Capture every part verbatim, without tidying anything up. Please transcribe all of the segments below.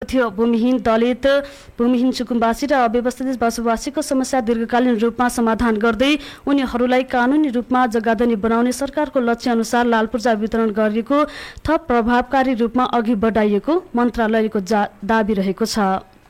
थियो। भूमिहीन दलित भूमिहीन सुकुम्बासी र अव्यवस्थित बसोबासीको समस्या दीर्घकालीन रूपमा समाधान गर्दै उनीहरूलाई कानुनी रूपमा जग्गाधनी बनाउने सरकारको लक्ष्य अनुसार लाल पूर्जा वितरण गरिएको थप प्रभावकारी रूपमा अघि बढाइएको मन्त्रालयको दाबी रहेको छ।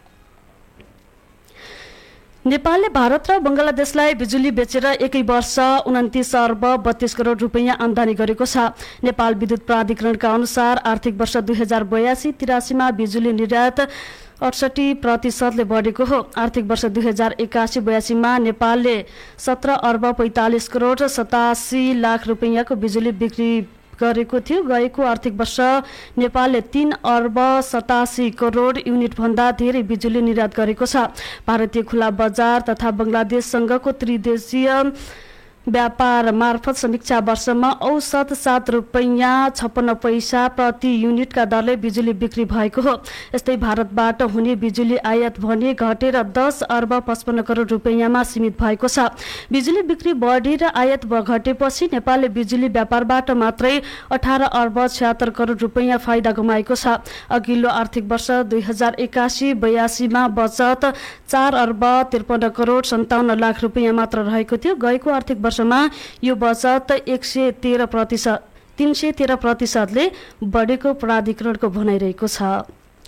नेपालले भारत र बंगलादेशलाई बिजुली बेचेर एकै वर्ष उन्तिस अर्ब बत्तीस करोड रुपैयाँ आमदानी गरेको छ। नेपाल विद्युत प्राधिकरणका अनुसार आर्थिक वर्ष दुई हजार बयासी तिरासीमा बिजुली निर्यात अडसठी प्रतिशतले बढेको हो। आर्थिक वर्ष दुई हजार एकासी बयासीमा नेपालले सत्र अर्ब पैंतालिस करोड सतासी लाख रुपैयाँको बिजुली बिक्री गरेको थियो। गएको आर्थिक वर्ष नेपालले तीन अर्ब सतासी करोड युनिट भन्दा धेरै बिजुली निर्यात गरेको छ। भारतीय खुला बजार तथा बंगलादेशसँगको त्रिदेशीय व्यापार मार्फत समीक्षा वर्षमा औसत सात रुपैयाँ छप्पन्न पैसा प्रति युनिटका दरले बिजुली बिक्री भएको हो। यस्तै भारतबाट हुने बिजुली आयात भने घटेर दस अर्ब पचपन्न करोड रुपैयाँमा सीमित भएको छ। बिजुली बिक्री बढी र आयात घटेपछि नेपालले बिजुली व्यापारबाट मात्रै अठार अर्ब छ्यात्तर करोड रुपैयाँ फाइदा गुमाएको छ। अघिल्लो आर्थिक वर्ष दुई हजार एकासी बयासीमा बचत चार अर्ब त्रिपन्न करोड सन्ताउन्न लाख रुपैयाँ मात्र रहेको थियो। गएको आर्थिक वर्ष यो बचत एक सय तेह्र प्रतिशत तीन सय तेह्र प्रतिशतले बढेको प्राधिकरणको भनाइरहेको छ।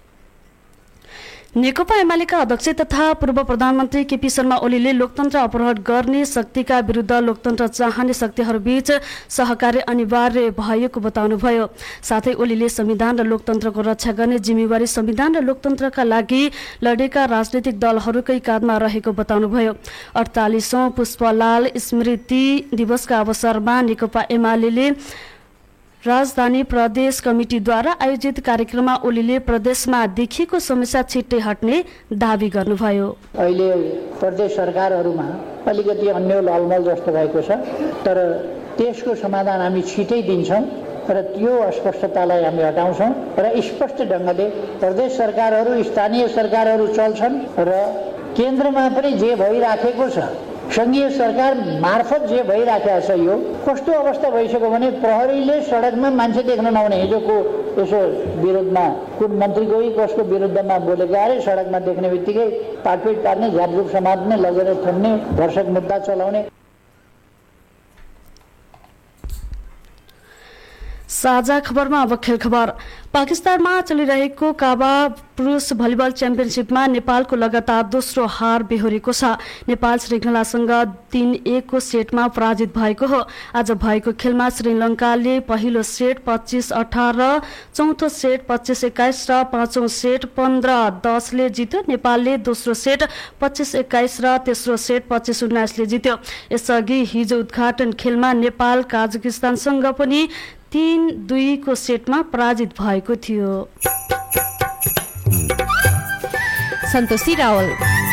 नेकपा एमालेका अध्यक्ष तथा पूर्व प्रधानमन्त्री केपी शर्मा ओलीले लोकतन्त्र अपहरण गर्ने शक्तिका विरुद्ध लोकतन्त्र चाहने शक्तिहरूबीच सहकार्य अनिवार्य भएको बताउनुभयो। साथै ओलीले संविधान र लोकतन्त्रको रक्षा गर्ने जिम्मेवारी संविधान र लोकतन्त्रका लागि लडेका राजनीतिक दलहरूकै काँधमा रहेको बताउनुभयो। अडतालीसौं पुष्पलाल स्मृति दिवसका अवसरमा नेकपा एमाले राजधानी प्रदेश कमिटीद्वारा आयोजित कार्यक्रममा ओलीले प्रदेशमा देखिएको समस्या छिट्टै हट्ने दावी गर्नुभयो। अहिले प्रदेश सरकारहरूमा अलिकति अन्यल अलमल जस्तो भएको छ, तर त्यसको समाधान हामी छिटै दिन्छौँ र त्यो अस्पष्टतालाई हामी हटाउँछौँ र स्पष्ट ढङ्गले प्रदेश सरकारहरू स्थानीय सरकारहरू चल्छन् र केन्द्रमा पनि जे भइराखेको छ संघीय सरकार मार्फत जे भइराखेको छ यो कस्तो अवस्था भइसक्यो भने प्रहरीले सडकमा मान्छे देख्न नहुने, हिजोको यसो विरोधमा कुन मन्त्रीको कसको विरुद्धमा बोलेको अरे सडकमा देख्ने बित्तिकै पाटपिट पार्ने, झापझुप समात्ने, लगेर थुन्ने, भर्सक मुद्दा चलाउने। साझा खबरमा अब खेल खबर। पाकिस्तानमा चलिरहेको काबा पुरुष भलिबल च्याम्पियनसिपमा नेपालको लगातार दोस्रो हार बेहोरेको छ। नेपाल श्रीलङ्कासँग तीन एकको सेटमा पराजित भएको हो। आज भएको खेलमा श्रीलङ्काले पहिलो सेट पच्चिस अठार, चौथो सेट पच्चिस एक्काइस र पाँचौं सेट पन्ध्र दसले जित्यो। नेपालले दोस्रो सेट पच्चिस एक्काइस र तेस्रो सेट पच्चिस उन्नाइसले जित्यो। यसअघि हिजो उद्घाटन खेलमा नेपाल काजाकिस्तानसँग पनि तीन दुईको सेटमा पराजित भएको थियो। सन्तोषी रावल।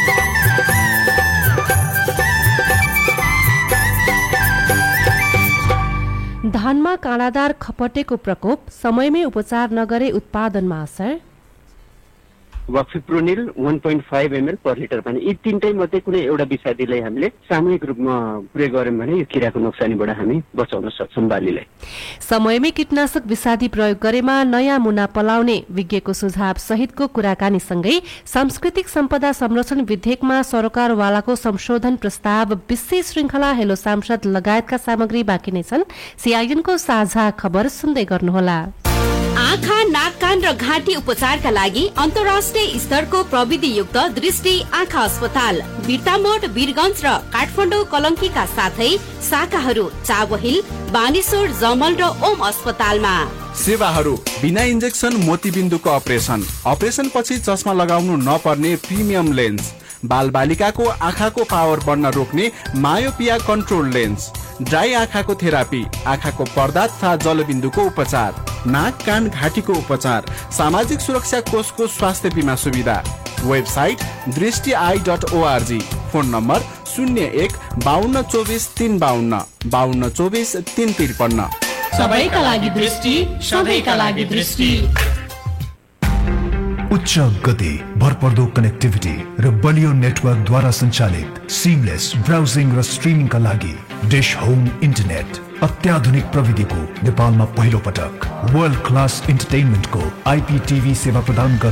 धानमा काँडादार खपटेको प्रकोप, समयमै उपचार नगरे उत्पादनमा असर। वक्फिप्रोनिल एक पोइन्ट पाँच एमएल पर लिटर पानी, यी तीनटै मध्ये कुनै एउटा विषादीलाई हामीले सामूहिक रूपमा प्रयोग गर्यौं भने यो किराको नोक्सानीबाट हामी बचाउन सक्छौं बालीलाई। समयमै कीटनाशक विषादी प्रयोग गरेमा नयाँ मुना पलाउने विज्ञको सुझाव सहितको कुराकानी सँगै सांस्कृतिक सम्पदा संरक्षण विधेयकमा सरकारवालाको संशोधन प्रस्ताव, विशेष श्रृंखला हेलो सांसद लगायतका सामग्री बाँकी नै छन्। सीआईएनको साझा खबर सुन्दै गर्नुहोला। आँखा, नाक, कान र घाँटी उपचारका लागि अन्तर्राष्ट्रिय स्तरको प्रविधियुक्त दृष्टि आँखा अस्पताल बिर्तामोड, वीरगञ्ज र काठमाडौँ कलङ्कीका साथै शाखाहरू चावहिल, बानेश्वर, जमल र ओम अस्पतालमा। सेवाहरू बिना इन्जेक्सन मोतीबिन्दुको अपरेसन, अपरेसन पछि चस्मा लगाउनु नपर्ने प्रिमियम लेन्स, बाल बालिकाको आँखाको पावर बढ्न रोक्ने मायोपिया कन्ट्रोल लेन्स, ड्राई आँखाको थेरापी, आँखाको पर्दा तथा जलबिन्दुको उपचार, नाक, कान, घाँटीको उपचार, सामाजिक सुरक्षा कोषको स्वास्थ्य बिमा सुविधा। वेबसाइट दृष्टि I dot ORG. Phone number शून्य एक बाहन्न चौबिस तीन बाहन्न बाहन्न चौबिस तीन त्रिपन्न। सबैका लागि दृष्टि, सबैका लागि दृष्टि। उच्च गति, भरपर्दो कनेक्टिभिटी र बलियो नेटवर्कद्वारा सञ्चालित सिमलेस ब्राउजिङ र स्ट्रिमिङका लागि डिश होम इन्टरनेट अत्याधुनिक प्रविधिको नेपालमा पहिलो पटक वर्ल्ड क्लास इन्टरटेनमेन्टको आइपी टिभी सेवा प्रदान गर्ने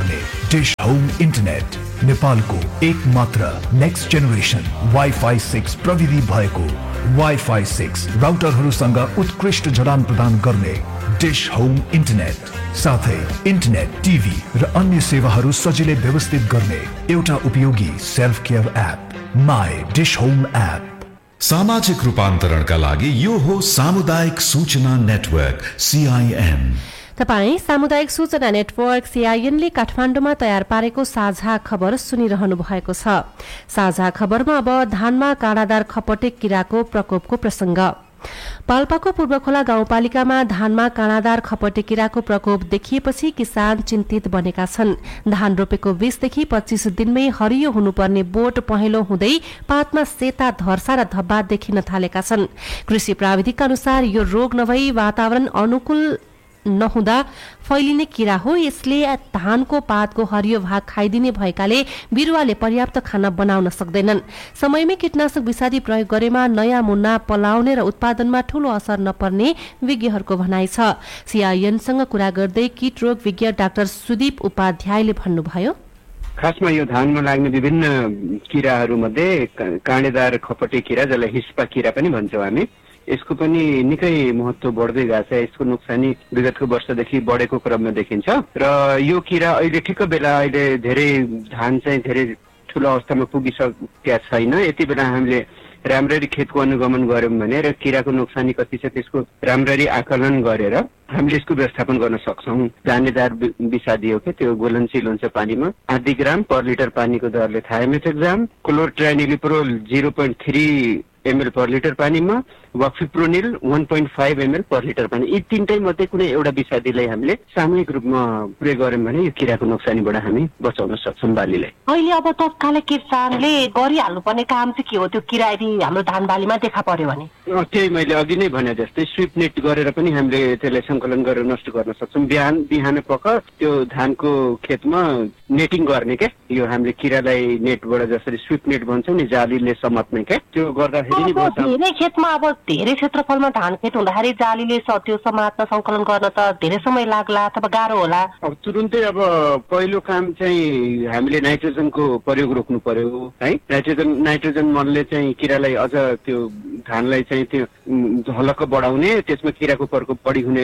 डिश होम इन्टरनेट नेपालको एक मात्र नेक्स्ट जेनेरेसन वाइफाई सिक्स प्रविधि भएको वाइफाई सिक्स राउटरहरूसँग उत्कृष्ट जडान प्रदान गर्ने डिश होम इन्टरनेट साथै इन्टरनेट टिभी र अन्य सेवाहरू सजिलै व्यवस्थित गर्ने एउटा उपयोगी self care app my dish home app. सामाजिक रूपान्तरणका लागि यो हो सामुदायिक सूचना नेटवर्क सीआईएन। तपाई सामुदायिक सूचना नेटवर्क सीआईएन ले काठमाडौँमा तयार पारेको साझा खबर सुनिरहनु भएको छ। साझा खबरमा अब धानमा काँडादार खपटे किराको प्रकोपको प्रसंग। पाल्पाको पूर्वखोला गाउँपालिकामा धानमा काँडादार खपटे किराको प्रकोप देखिएपछि किसान चिन्तित बनेका छन्। धान रोपेको बीसदेखि पच्चीस दिनमै हरियो हुनुपर्ने बोट पहेँलो हुँदै पातमा सेता धर्सा र धब्बा देखिन थालेका छन्। कृषि प्राविधिकका अनुसार यो रोग नभई वातावरण अनुकूल नहुँदा फैलिने किरा हो। यसले धानको पातको हरियो भाग खाइदिने भएकाले बिरुवाले पर्याप्त खाना बनाउन सक्दैनन्। समयमै कीटनाशक विषादी प्रयोग गरेमा नयाँ मुन्ना पलाउने र उत्पादनमा ठूलो असर नपर्ने विज्ञहरूको भनाइ छ। सीआईएनसँग कुरा गर्दै कीट रोग विज्ञ डाक्टर सुदीप उपाध्यायले भन्नुभयो, खासमा यो धानमा लाग्ने विभिन्न किराहरू मध्ये काँडेदार खपटे किरा जसलाई हिस्पा किरा पनि भन्छौँ हामी, यसको पनि निकै महत्व बढ्दै गएको छ। यसको नोक्सानी विगतको वर्षदेखि बढेको क्रममा देखिन्छ र यो किरा अहिले ठिक्क बेला अहिले धेरै धान चाहिँ धेरै ठुलो अवस्थामा पुगिसकेका छैन। यति बेला हामीले राम्ररी खेतको अनुगमन गर्यौं भने र किराको नोक्सानी कति छ त्यसको राम्ररी आकलन गरेर हामीले यसको व्यवस्थापन गर्न सक्छौं। दानेदार विषादी हो के त्यो घुलनशील हुन्छ पानीमा। आधी ग्राम पर लिटर पानीको दरले थाइमेथोक्साम, क्लोरट्राइनिलिप्रोल zero point three ML per litre पानीमा वा फिप्रोनिल वन point five ML per litre पानी, यी तीनटै मध्ये कुनै एउटा विषादीलाई हामीले सामूहिक रूपमा प्रयोग गर्यौं भने यो किराको नोक्सानीबाट हामी बचाउन सक्छौं बालीलाई। अहिले अब तत्कालै किसानले गरिहाल्नु पर्ने काम चाहिँ के हो? त्यो किरा यदि हाम्रो धान बालीमा देखा पर्यो भने त्यही मैले अघि नै भने जस्तै स्विप नेट गरेर पनि हामीले त्यसलाई संकलन गरेर नष्ट गर्न सक्छौं। बिहान बिहान पख त्यो धानको खेतमा नेटिङ गर्ने के, यो हामीले किरालाई नेटबाट जसरी स्विप नेट भन्छौं नि जालीले समात्ने के, त्यो गर्दाखेरि धेरै खेतमा अब धेरै क्षेत्रफलमा धान खेत हुँदाखेरि जालीले त्यो समात्न संकलन गर्न त धेरै समय लाग्ला अथवा गाह्रो होला। अब तुरुन्तै अब पहिलो काम चाहिँ हामीले नाइट्रोजनको प्रयोग रोक्नु पर्यो है। नाइट्रोजन नाइट्रोजन मलले चाहिँ किरालाई अझ त्यो धानलाई चाहिँ त्यो झलक्क बढाउने, त्यसमा किराको प्रकोप बढी हुने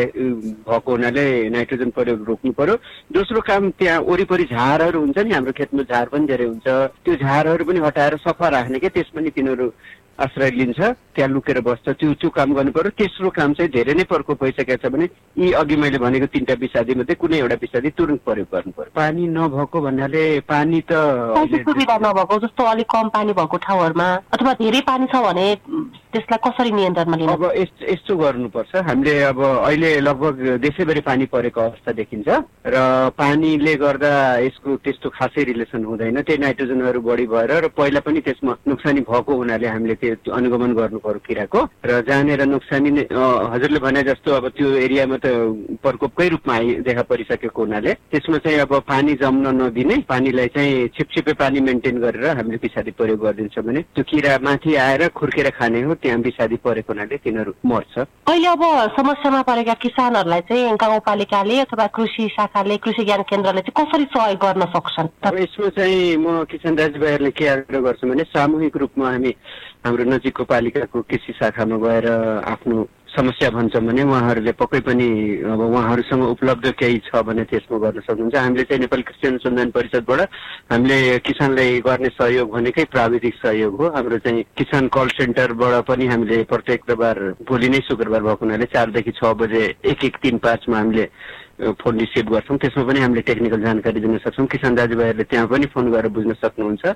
भएको हुनाले नाइट्रोजन प्रयोग रोक्नु पर्यो। दोस्रो काम त्यहाँ वरिपरि झारहरू हुन्छ नि, हाम्रो खेतमा झार पनि धेरै हुन्छ, त्यो झारहरू पनि हटाएर सफा राख्ने के, त्यसमा नि तिनीहरू आश्रय लिन्छ, त्यहाँ लुकेर बस्छ, त्यो त्यो काम गर्नु पर्यो। तेस्रो काम चाहिँ धेरै नै प्रकोप भइसकेको छ भने यी अघि मैले भनेको तीनटा विषादी मध्ये कुनै एउटा विषादी तुरन्त प्रयोग गर्नु पर्यो। पानी नभएको भन्नाले पानी त सुविधा नभएको जस्तो अलिक कम पानी भएको ठाउँहरूमा अथवा धेरै पानी छ भने त्यसलाई कसरी नियन्त्रणमा लिनु? अब यस्तो गर्नुपर्छ, हामीले अब अहिले लगभग देशैभरि पानी परेको अवस्था देखिन्छ र पानीले गर्दा यसको त्यस्तो खासै रिलेसन हुँदैन, त्यही नाइट्रोजनहरू बढी भएर र पहिला पनि त्यसमा नोक्सानी भएको हुनाले हामीले त्यो अनुगमन गर्नु पर्यो किराको। र जहाँनिर नोक्सानी हजुरले भने जस्तो अब त्यो एरियामा त प्रकोपकै रूपमा आइ देखा परिसकेको हुनाले त्यसमा चाहिँ अब पानी जम्न नदिने, पानीलाई चाहिँ छिपछिपे पानी मेन्टेन गरेर हामीले विषादी प्रयोग गरिदिन्छ भने त्यो किरा माथि आएर खुर्केर खाने हो, त्यहाँ विषादी परेको हुनाले तिनीहरू मर्छ। अहिले अब समस्यामा परेका किसानहरूलाई चाहिँ गाउँपालिकाले अथवा कृषि शाखाले कृषि ज्ञान केन्द्रले चाहिँ कसरी सहयोग गर्न सक्छन्? अब यसमा चाहिँ म किसान दाजुभाइहरूले के आग्रह गर्छु भने सामूहिक रूपमा हामी हाम्रो नजिकको पालिकाको कृषि शाखामा गएर आफ्नो समस्या भन्छौँ भने उहाँहरूले पक्कै पनि अब उहाँहरूसँग उपलब्ध केही छ भने त्यसमा गर्न सक्नुहुन्छ। हामीले चाहिँ नेपाल कृषि अनुसन्धान परिषदबाट हामीले किसानलाई गर्ने सहयोग भनेकै प्राविधिक सहयोग हो। हाम्रो चाहिँ किसान कल सेन्टरबाट पनि हामीले प्रत्येक बार भोलि नै शुक्रबार भएको हुनाले चारदेखि छ बजे एक एक तिन पाँचमा हामीले फोन रिसिभ गर्छौँ, त्यसमा पनि हामीले टेक्निकल जानकारी दिन सक्छौँ। किसान दाजुभाइहरूले त्यहाँ पनि फोन गरेर बुझ्न सक्नुहुन्छ।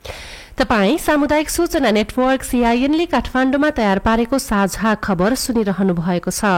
तपाई सामुदायिक सूचना नेटवर्क सीआईएनले काठमाडौँमा तयार पारेको साझा खबर सुनिरहनु भएको छ।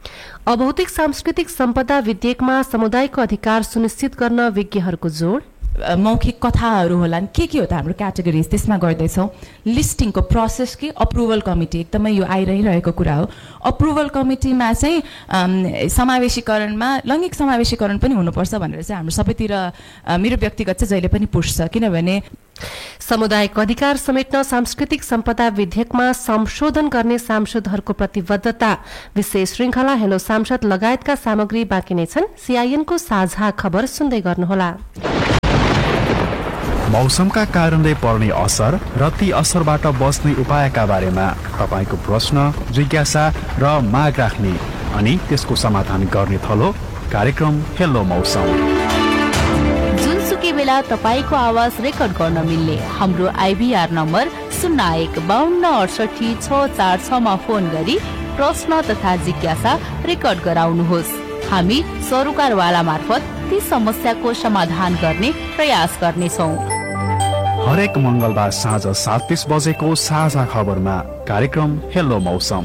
अभौतिक सांस्कृतिक सम्पदा विधेयकमा समुदायको अधिकार सुनिश्चित गर्न विज्ञहरूको जोड। मौखिक कथाहरू होलान्, के के हो त हाम्रो क्याटेगोरिज त्यसमा गर्दैछौँ। लिस्टिङको प्रोसेस कि अप्रुभल कमिटी एकदमै यो आइरहिरहेको कुरा हो। अप्रुभल कमिटीमा चाहिँ समावेशीकरणमा लैङ्गिक समावेशीकरण पनि हुनुपर्छ भनेर चाहिँ हाम्रो सबैतिर मेरो व्यक्तिगत चाहिँ जहिले पनि पुष्छ, किनभने सामुदायिक अधिकार समेट्न सांस्कृतिक सम्पदा विधेयकमा संशोधन गर्ने सांसदहरूको प्रतिबद्धता। विशेष श्रृंखला हेलो सांसद लगायतका सामग्री बाँकी नै छन्। सीआईएनको साझा खबर सुन्दै गर्नुहोला। मौसमका कारणले पर्ने असर र ती असरबाट बच्ने उपायका बारेमा तपाईको प्रश्न, जिज्ञासा र माग राख्ने अनि त्यसको समाधान गर्ने थलो कार्यक्रम हेलो मौसम। जुनसुकै बेला तपाईको आवाज रेकर्ड गर्न मिल्ने हाम्रो आइभीआर नम्बर शून्य एक बाहन्न अडसठी छ चार छमा फोन गरी प्रश्न तथा जिज्ञासा रेकर्ड गराउनुहोस्। हामी सरोकारवाला मार्फत ती समस्याको समाधान गर्ने प्रयास गर्नेछौँ। हरेक मंगलबार साँझ सात तीस बजेको साझा खबरमा कार्यक्रम हेलो मौसम।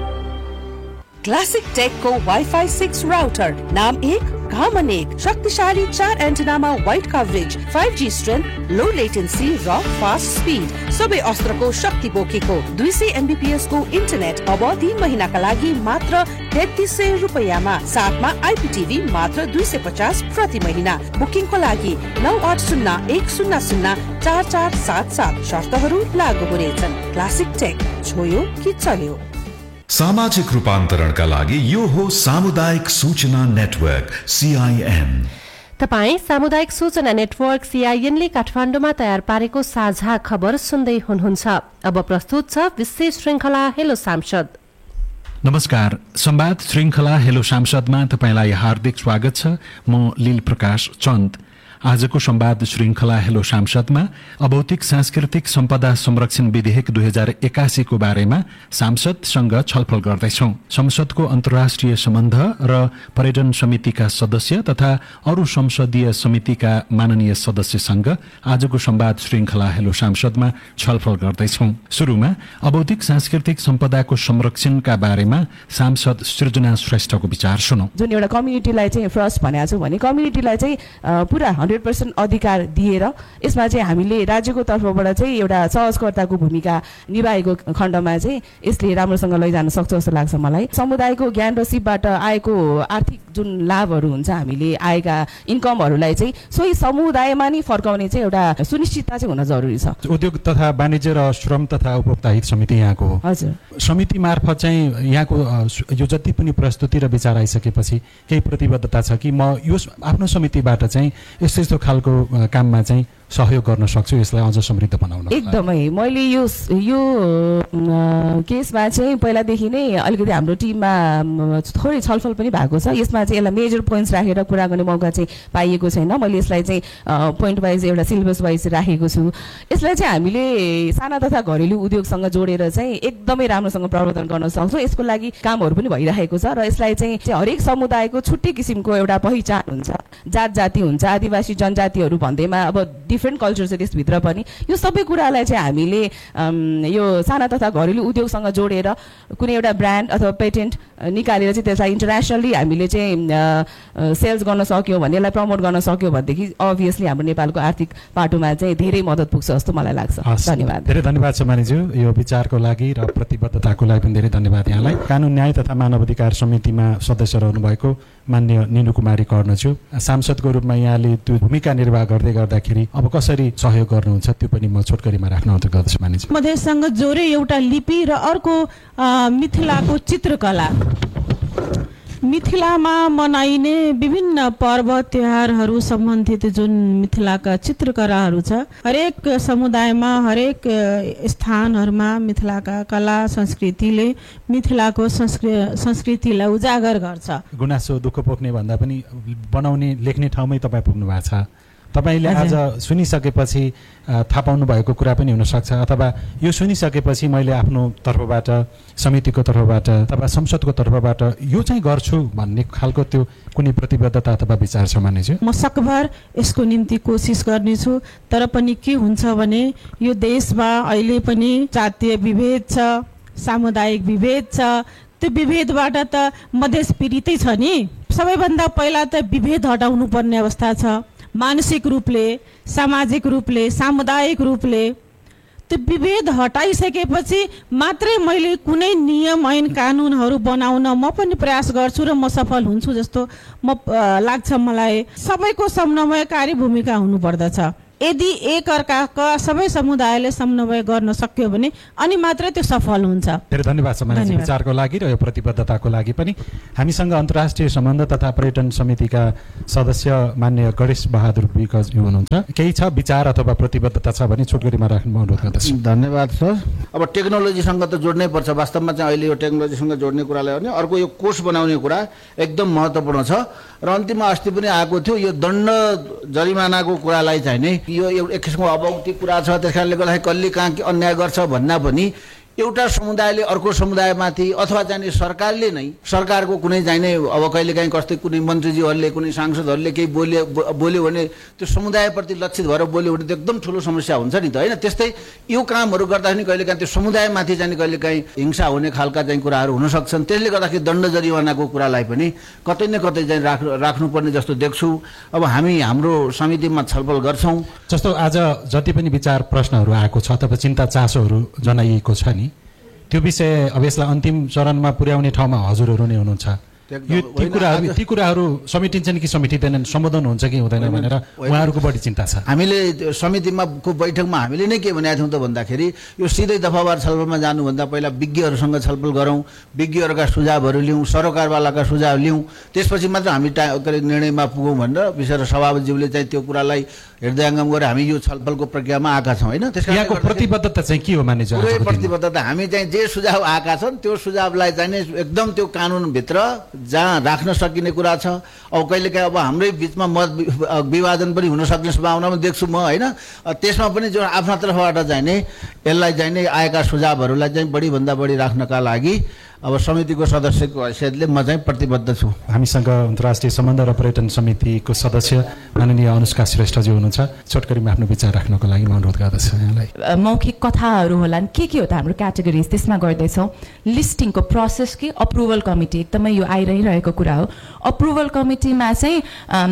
क्लासिक टेकको वाइफाई सिक्स राउटर, नाम एक काम अनेक, शक्तिशाली चार एन्टेनामा wide coverage, five G strength, लो लेटेन्सी र फास्ट स्पिड, सबै अस्त्रको शक्ति बोकेको दुई सय एमबीपीएस को इन्टरनेट अब तीन महिनाका लागि मात्र तेत्तीस सय रुपियाँमा, साथमा आइपीटीभी मात्र दुई सय पचास प्रति महिना। बुकिङको लागि नौ आठ शून्य एक शून्य शून्य चार चार सात सात, शर्तहरू लागू हुनेछन्। क्लासिक टेक, छोयो कि चल्यो। सामाजिक रूपान्तरणका लागि यो हो सामुदायिक सूचना नेटवर्क सीआईएन। तपाई सामुदायिक सूचना नेटवर्क सीआईएनले काठमाडौँमा तयार पारेको साझा खबर सुन्दै हुनुहुन्छ। अब प्रस्तुत छ विशेष श्रृंखला हेलो सांसद। नमस्कार, संवाद श्रृंखला हेलो सांसदमा तपाईलाई हार्दिक स्वागत छ। म लील प्रकाश चन्द। आजको संवाद श्रृंखला हेलो सांसदमा अभौतिक सांस्कृतिक सम्पदा संरक्षण विधेयक दुई हजार एकासीको बारेमा सांसदसँग छलफल गर्दैछौं। संसदको अन्तर्राष्ट्रिय सम्बन्ध र पर्यटन समितिका सदस्य तथा अरू संसदीय समितिका माननीय सदस्यसँग आजको संवाद श्रृंखला हेलो सांसदमा छलफल गर्दैछौं। सुरुमा अभौतिक सांस्कृतिक सम्पदाको संरक्षणका बारेमा सांसद सृजना श्रेष्ठको विचार सुनौ। जुन एउटा कम्युनिटीलाई चाहिँ फर्स्ट भनेको छु भने कम्युनिटीलाई चाहिँ पुरा हन्ड्रेड पर्सेन्ट अधिकार दिएर यसमा चाहिँ हामीले राज्यको तर्फबाट चाहिँ एउटा सहजकर्ताको भूमिका निभाएको खण्डमा चाहिँ यसले राम्रोसँग लैजान सक्छ जस्तो लाग्छ मलाई। समुदायको ज्ञान र सिपबाट आएको आर्थिक जुन लाभहरू हुन्छ, हामीले आएका इन्कमहरूलाई चाहिँ सोही समुदायमा नै फर्काउने चाहिँ एउटा सुनिश्चितता चाहिँ हुन जरुरी छ। उद्योग तथा वाणिज्य र श्रम तथा उपभोक्ता हित समिति यहाँको हो। हजुर, समिति मार्फत चाहिँ यहाँको यो जति पनि प्रस्तुति र विचार आइसकेपछि केही प्रतिबद्धता छ कि म यो आफ्नो समितिबाट चाहिँ यस्तो यस्तो खालको काममा चाहिँ सहयोग गर्न सक्छु, यसलाई अझ समृद्ध बनाउन? एकदमै। मैले यो यो केसमा चाहिँ पहिलादेखि नै अलिकति हाम्रो टिममा थोरै छलफल पनि भएको छ। यसमा चाहिँ यसलाई मेजर पोइन्ट्स राखेर कुरा गर्ने मौका चाहिँ पाइएको छैन। मैले यसलाई चाहिँ पोइन्ट वाइज एउटा सिलेबस वाइज राखेको छु। यसलाई चाहिँ हामीले साना तथा घरेलु उद्योगसँग जोडेर चाहिँ एकदमै राम्रोसँग प्रवर्धन गर्न सक्छौँ। यसको लागि कामहरू पनि भइरहेको छ र यसलाई चाहिँ हरेक समुदायको छुट्टै किसिमको एउटा पहिचान हुन्छ, जात जाति हुन्छ, आदिवासी जनजातिहरू भन्दैमा अब डिफ्रेन्ट कल्चर छ त्यसभित्र पनि। यो सबै कुरालाई चाहिँ हामीले यो साना तथा घरेलु उद्योगसँग जोडेर कुनै एउटा ब्रान्ड अथवा पेटेन्ट निकालेर चाहिँ त्यसलाई इन्टरनेसनली हामीले चाहिँ सेल्स गर्न सक्यौँ भने, यसलाई प्रमोट गर्न सक्यौँ भनेदेखि अभियसली हाम्रो नेपालको आर्थिक पाटोमा चाहिँ धेरै मद्दत पुग्छ जस्तो मलाई लाग्छ। धन्यवाद। धेरै धन्यवाद समानीज्यू, यो विचारको लागि र प्रतिबद्धताको लागि पनि धेरै धन्यवाद यहाँलाई। कानुन न्याय तथा मानव अधिकार समितिमा सदस्य रहनु भएको मान्य निनु कुमारी कर्णज्यू, सांसदको रूपमा यहाँले त्यो भूमिका निर्वाह गर्दै गर्दाखेरि अब कसरी सहयोग गर्नुहुन्छ त्यो पनि म छोटकरीमा राख्न अनुरोध गर्दछु। मानिस मधेससँग जोडे एउटा लिपि र अर्को मिथिलाको चित्रकला। मिथिलामा मनाइने विभिन्न पर्व त्योहारहरू सम्बन्धित जुन मिथिलाका चित्रकलाहरू छ, हरेक समुदायमा हरेक स्थानहरूमा मिथिलाका कला संस्कृतिले मिथिलाको संस्कृतिलाई उजागर गर्छ। गुनासो दुःख पोख्ने भन्दा पनि बनाउने लेख्ने ठाउँमै तपाईँ पुग्नु भएको छ। तपाईले आज सुनिसकेपछि थाहा पाउनु भएको कुरा पनि हुनसक्छ, अथवा यो सुनिसकेपछि मैले आफ्नो तर्फबाट, समितिको तर्फबाट अथवा संसदको तर्फबाट यो चाहिँ गर्छु भन्ने खालको त्यो कुनै प्रतिबद्धता अथवा विचार छ मानिज्यू? म सकभर यसको निम्ति कोसिस गर्नेछु। तर पनि के हुन्छ भने यो देशमा अहिले पनि जातीय विभेद छ, सामुदायिक विभेद छ। त्यो विभेदबाट त मधेस पीडितै छ नि। सबैभन्दा पहिला त विभेद हटाउनु पर्ने अवस्था छ। मानसिक रूपले, सामाजिक रूपले, सामुदायिक रूपले त्यो विभेद हटाइसकेपछि मात्रै मैले कुनै नियम ऐन कानुनहरू बनाउन म पनि प्रयास गर्छु र म सफल हुन्छु जस्तो म लाग्छ मलाई। सबैको समन्वयकारी भूमिका हुनुपर्दछ। यदि एक अर्काका सबै समुदायले समन्वय गर्न सक्यो भने अनि मात्रै त्यो सफल हुन्छ। धेरै धन्यवाद छ मानिस विचारको लागि र यो प्रतिबद्धताको लागि पनि। हामीसँग अन्तर्राष्ट्रिय सम्बन्ध तथा पर्यटन समितिका सदस्य मान्य गणेश बहादुर विकज हुनुहुन्छ। केही छ विचार अथवा प्रतिबद्धता छ भने छोटकरीमा राख्नु म अनुरोध गर्दछु। धन्यवाद सर। अब टेक्नोलोजीसँग त जोड्नै पर्छ। वास्तवमा चाहिँ अहिले यो टेक्नोलोजीसँग जोड्ने कुरालाई भने अर्को यो कोष बनाउने कुरा एकदम महत्त्वपूर्ण छ र अन्तिममा अस्ति पनि आएको थियो यो दण्ड जरिमानाको कुरालाई चाहिँ नै यो एक किसिमको अभौतिक कुरा छ। त्यस कारणले गर्दाखेरि कसले कहाँ के अन्याय गर्छ भन्दा पनि एउटा समुदायले अर्को समुदायमाथि अथवा चाहिँ सरकारले नै सरकारको कुनै चाहिँ नै अब कहिले काहीँ कस्तै कुनै मन्त्रीज्यूहरूले कुनै सांसदहरूले केही बोल्यो बोल्यो भने त्यो समुदायप्रति लक्षित भएर बोल्यो भने त एकदम ठुलो समस्या हुन्छ नि त होइन। त्यस्तै यो कामहरू गर्दाखेरि कहिले काहीँ त्यो समुदायमाथि चाहिँ कहिले काहीँ हिंसा हुने खालका चाहिँ कुराहरू हुन सक्छन्। त्यसले गर्दाखेरि दण्ड जरिवानाको कुरालाई पनि कतै न कतै चाहिँ राख् राख्नुपर्ने जस्तो देख्छु। अब हामी हाम्रो समितिमा छलफल गर्छौँ। जस्तो आज जति पनि विचार प्रश्नहरू आएको छ अथवा चिन्ता चासोहरू जनाइएको छ नि त्यो विषय अब यसलाई अन्तिम चरणमा पुर्याउने ठाउँमा हजुरहरू नै हुनुहुन्छ। यो ती कुराहरू ती कुराहरू समेटिन्छन् कि समेटिँदैनन्, सम्बोधन हुन्छ कि हुँदैन भनेर उहाँहरूको बढी चिन्ता छ। हामीले समितिमा को बैठकमा हामीले नै के भनेका थियौँ त भन्दाखेरि यो सिधै दफावार छलफलमा जानुभन्दा पहिला विज्ञहरूसँग छलफल गरौँ, विज्ञहरूका सुझावहरू लिउँ, सरकारवालाका सुझाव लिउँ, त्यसपछि मात्र हामी टा निर्णयमा पुगौँ भनेर विशेष सभापतिज्यूले चाहिँ त्यो कुरालाई हृदयङ्गम गरेर हामी यो छलफलको प्रक्रियामा आएका छौँ होइन। त्यसको प्रतिबद्धता चाहिँ के हो मानिस? पुरै प्रतिबद्धता हामी चाहिँ जे सुझाव आएका छन् त्यो सुझावलाई चाहिँ एकदम त्यो कानुनभित्र जहाँ राख्न सकिने कुरा छ। अब कहिलेकाहीँ अब हाम्रै बिचमा मत विभाजन पनि हुन सक्ने सम्भावना पनि देख्छु म होइन। त्यसमा पनि जो आफ्ना तर्फबाट चाहिँ नै यसलाई चाहिँ नै आएका सुझावहरूलाई चाहिँ बढीभन्दा बढी राख्नका लागि अब समितिको सदस्यको हैसियतले म चाहिँ प्रतिबद्ध छु। हामीसँग अन्तर्राष्ट्रिय सम्बन्ध र पर्यटन समितिको सदस्य माननीय अनुष्का श्रेष्ठजी हुनुहुन्छ। छोटकरीमा आफ्नो विचार राख्नको लागि म अनुरोध गर्दछु यहाँलाई। मौखिक कथाहरू होलान्, के के हो त हाम्रो क्याटेगोरिज त्यसमा गर्दैछौँ। लिस्टिङको प्रोसेस कि अप्रुभल कमिटी एकदमै यो आइरहिरहेको कुरा हो। अप्रुभल कमिटीमा चाहिँ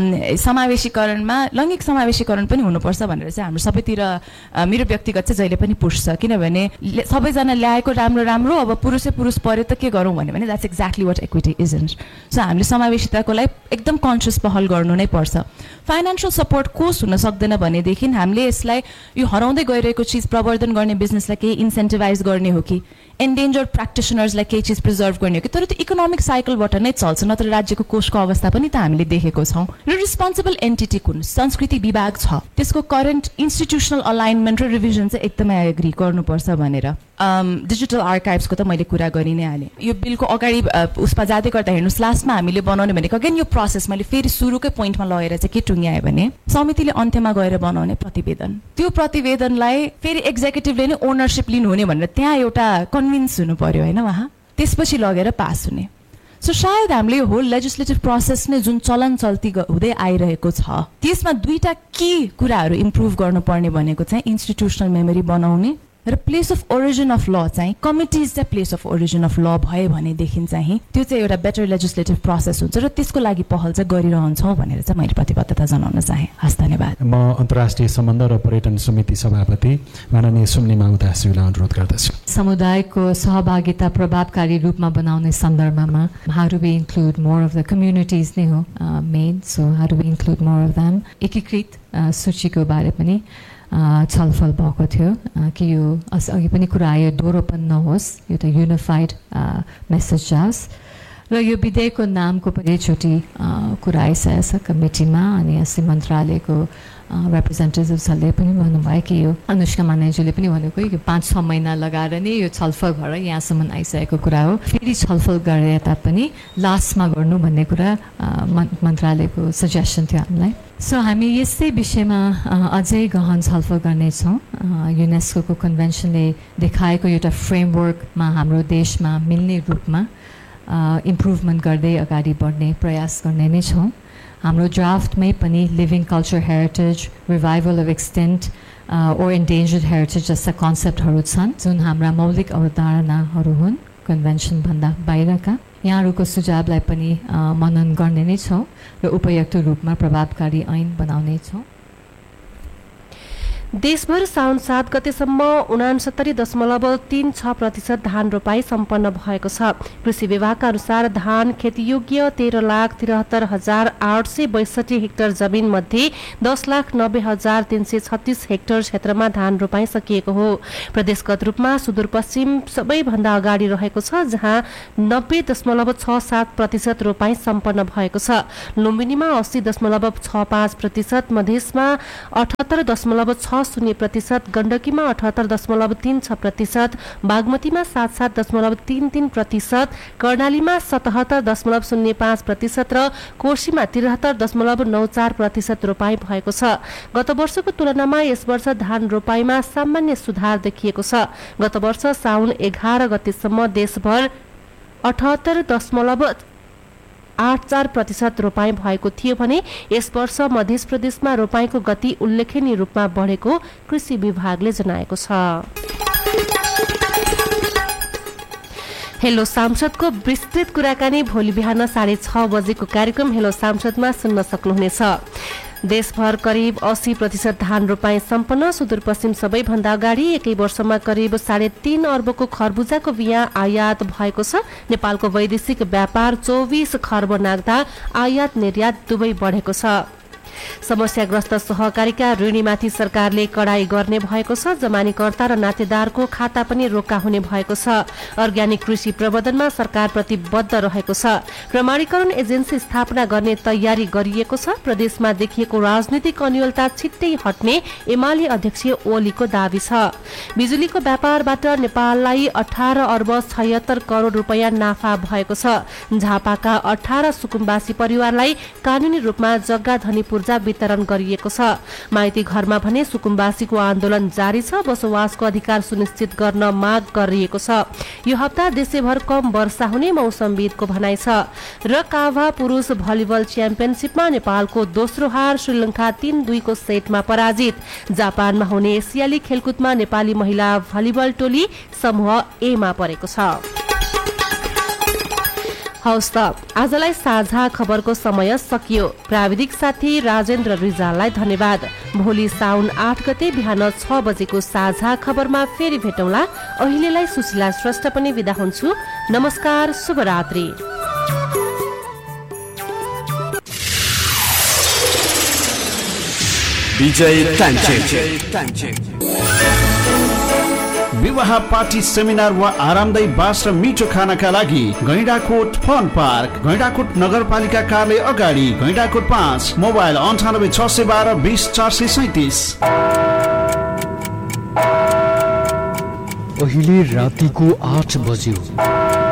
समावेशीकरणमा लैङ्गिक समावेशीकरण पनि हुनुपर्छ भनेर चाहिँ हाम्रो सबैतिर मेरो व्यक्तिगत चाहिँ जहिले पनि पुष्छ। किनभने सबैजना ल्याएको राम्रो राम्रो अब पुरुषै पुरुष पऱ्यो त के गरौँ भन्यो भने that's exactly what equity isn't. So हामीले समावेशिताको लागि एकदम कन्सियस पहल गर्नु नै पर्छ। फाइनेन्सियल सपोर्ट कोष हुन सक्दैन भनेदेखि हामीले यसलाई यो हराउँदै गइरहेको चिज प्रवर्धन गर्ने बिजनेसलाई केही इन्सेन्टिभाइज गर्ने हो कि एन्डेन्जर्ड प्र्याक्टिसनर्सलाई केही चिज प्रिजर्भ गर्ने हो कि, तर त्यो इकोनोमिक साइकलबाट नै चल्छ, नत्र राज्यको कोषको अवस्था पनि त हामीले देखेको छौँ। र रिस्पोन्सिबल एन्टिटी कुन संस्कृति विभाग छ, त्यसको करेन्ट इन्स्टिट्युसनल अलाइनमेन्ट र रिभिजन चाहिँ एकदमै एग्री गर्नुपर्छ भनेर। डिजिटल आर्काइभ्सको त मैले कुरा गरि नै हालेँ। यो बिलको अगाडि उसमा जाँदै गर्दा हेर्नुहोस् लास्टमा हामीले बनाउने भनेको अगेन यो प्रोसेस मैले फेरि सुरुकै पोइन्टमा लगेर चाहिँ के टुङ्ग्याएँ भने समितिले अन्त्यमा गएर बनाउने प्रतिवेदन, त्यो प्रतिवेदनलाई फेरि एक्जिक्युटिभले नै ओनरसिप लिनुहुने भनेर त्यहाँ एउटा कन्भिन्स हुनु पर्यो होइन उहाँ, त्यसपछि लगेर पास हुने। सो सायद हामीले यो होल लेजिस्लेटिभ प्रोसेस नै जुन चलन चल्ती हुँदै आइरहेको छ त्यसमा दुईटा की कुराहरू इम्प्रुभ गर्नुपर्ने भनेको चाहिँ इन्स्टिट्युसनल मेमोरी बनाउने र प्लेस अफ ओरिजिन अफ ल चाहिँ कमिटिज चाहिँ प्लेस अफ ओरिजिन अफ ल भयो भनेदेखि चाहिँ त्यो चाहिँ एउटा बेटर लेजिस्लेटिभ प्रोसेस हुन्छ र त्यसको लागि पहल चाहिँ गरिरहन्छौँ भनेर चाहिँ मैले प्रतिबद्धता जनाउन चाहेँ। हस् धन्यवाद। म अन्तर्राष्ट्रिय सम्बन्ध र पर्यटन समिति सभापति माननीय सुम्निमा उदासीलाई अनुरोध गर्दछु। समुदायको सहभागिता प्रभावकारी रूपमा बनाउने सन्दर्भमा how do we include more of the communities नै हो main. So how do we include more of them. एकीकृत सूचीको बारे पनि छलफल भएको थियो कि यो अघि पनि कुरा आयो दोहोरोपन नहोस्, यो त युनिफाइड मेसेज जाओस् र यो विधेयकको नामको पनि एकचोटि कुरा आइसकेको छ कमिटीमा। अनि अस्ति मन्त्रालयको रिप्रेजेन्टेटिभ्सहरूले पनि भन्नुभयो कि यो अनुष्का मानेज्यूले पनि भनेको यो पाँच छ महिना लगाएर नै यो छलफल भएर यहाँसम्म आइसकेको कुरा हो। फेरि छलफल गरे तापनि लास्टमा गर्नु भन्ने कुरा मन्त्रालयको सजेसन थियो हामीलाई। सो हामी यस्तै विषयमा अझै गहन छलफल गर्नेछौँ। युनेस्को कन्भेन्सनले देखाएको एउटा फ्रेमवर्कमा हाम्रो देशमा मिल्ने रूपमा इम्प्रुभमेन्ट गर्दै अगाडि बढ्ने प्रयास गर्ने नै छौँ। हाम्रो ड्राफ्टमै पनि living culture heritage, revival of extent or endangered heritage जस्ता कन्सेप्टहरू छन् जुन हाम्रा मौलिक अवधारणाहरू हुन् कन्भेन्सनभन्दा बाहिरका। यहाँहरूको सुझावलाई पनि मनन गर्ने नै छौँ र उपयुक्त रूपमा प्रभावकारी ऐन बनाउने छौँ। देशभर साउन सात गतेसम्म उनासत्तरी दशमलव तीन छ प्रतिशत धान रोपाई सम्पन्न भएको छ। कृषि विभागका अनुसार धान खेतीयोग्य तेह्र लाख त्रिहत्तर हजार आठ सय बैसठी हेक्टर जमिन मध्ये दस लाख नब्बे हजार तीन सय छत्तीस हेक्टर क्षेत्रमा धान रोपाई सकिएको हो। प्रदेशगत रूपमा सुदूरपश्चिम सबैभन्दा अगाडि रहेको छ, जहाँ नब्बे दशमलव छ सात प्रतिशत रोपाई सम्पन्न भएको छ। लुम्बिनीमा अस्सी दशमलव छ पाँच प्रतिशत, मधेसमा अठहत्तर दशमलव छ शून्य प्रतिशत, गण्डकीमा अठहत्तर दशमलव तीन छ प्रतिशत, बागमतीमा सात सात दशमलव तीन तीन प्रतिशत, कर्णालीमा सतहत्तर दशमलव शून्य पाँच प्रतिशत र कोशीमा त्रिहत्तर दशमलव नौ चार प्रतिशत रोपाई भएको छ। गत वर्षको तुलनामा यस वर्ष धान रोपाईमा सामान्य सुधार देखिएको छ। गत वर्ष साउन एघार गतेसम्म देशभर अठहत्तर दशमलव आठ चार प्रतिशत रोपाई भएको थियो भने यस वर्ष मध्य प्रदेशमा रोपाईको गति उल्लेखनीय रूपमा बढेको कृषि विभागले जनाएको छ। हेलो सांसदको विस्तृत कुराकानी भोलि बिहान साढे छ बजेको कार्यक्रम हेलो सांसदमा सुन्न सक्नुहुनेछ। देशभर करिब अस्सी प्रतिशत धान रोपाई सम्पन्न। सुदूरपश्चिम सबैभन्दा अगाडि एकै वर्षमा करिब साढे तीन अर्बको खरबुजाको बियाँ आयात भएको छ। नेपालको वैदेशिक व्यापार चौबिस खर्ब नाग्दा आयात निर्यात दुवै बढेको छ। समस्याग्रस्त सहकारीका ऋणीमाथि सरकारले कडाई गर्ने भएको छ। जमानीकर्ता र नातेदारको खाता पनि रोका हुने भएको छ। अर्ग्यानिक कृषि प्रबन्धनमा सरकार प्रतिबद्ध रहेको छ। प्रमाणीकरण एजेन्सी स्थापना गर्ने तयारी गरिएको छ। प्रदेशमा देखिएको राजनीतिक अन्योलता छिट्टै हट्ने एमाले अध्यक्ष ओलीको दावी छ। बिजुलीको व्यापारबाट नेपाललाई अठार अर्ब छयत्तर करोड रुपियाँ नाफा भएको छ। झापाका अठार सुकुम्बासी परिवारलाई कानूनी रूपमा जग्गा धनी पूर्जा वितरण गरिएको छ। माइती घरमा भने सुकुम्बासीको आन्दोलन जारी छ। बसोबासको अधिकार सुनिश्चित गर्न माग गरिएको छ। यो हप्ता देशैभर कम वर्षा हुने मौसमविदको भनाइ छ। र काभा पुरुष भलिबल च्याम्पियनसिपमा नेपालको दोस्रो हार, श्रीलङ्का तीन दुईको सेटमा पराजित। जापानमा हुने एसियाली खेलकुदमा नेपाली महिला भलिबल टोली समूह ए मा परेको छ। हौस् त आजलाई साझा खबरको समय सकियो। प्राविधिक साथी राजेन्द्र रिजाललाई धन्यवाद। भोलि साउन आठ गते बिहान छ बजेको साझा खबरमा फेरि भेटौँला। अहिलेलाई सुशीला श्रेष्ठ पनि बिदा हुन्छु। नमस्कार, शुभरात्रि। विवाह, पार्टी, सेमिनार वा आरामदायी बास र मिठो खानाका लागि गैंडाकोट फन पार्क, गैंडाकोट नगरपालिका कार्यालय अगाडि, गैंडाकोट पाँच, मोबाइल अन्ठानब्बे छ सय बाह्र बिस चार सय सैतिस। अहिले रातिको आठ बज्यो।